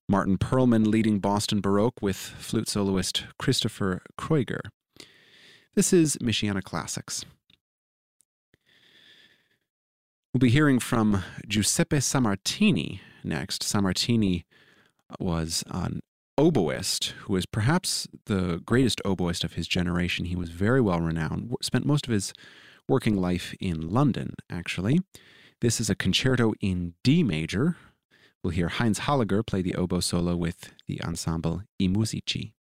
Martin Perlman leading Boston Baroque with flute soloist Christopher Kreuger. This is Michiana Classics. We'll be hearing from Giuseppe Sammartini next. Sammartini was an oboist who was perhaps the greatest oboist of his generation. He was very well renowned, spent most of his working life in London, actually. This is a concerto in D major. We'll hear Heinz Hallager play the oboe solo with the ensemble I Musici.